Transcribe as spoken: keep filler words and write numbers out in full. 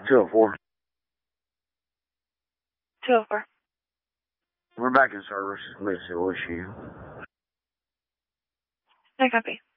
two oh four. two oh four. We're back in service. Let's see what issue. I copy.